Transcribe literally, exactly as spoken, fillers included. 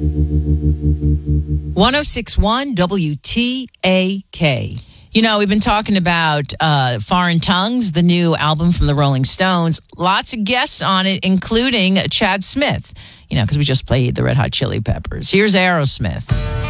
one oh six point one W T A K. You know, we've been talking about uh, Foreign Tongues, the new album from the Rolling Stones. Lots of guests on it, including Chad Smith, you know, because we just played the Red Hot Chili Peppers. Here's Aerosmith.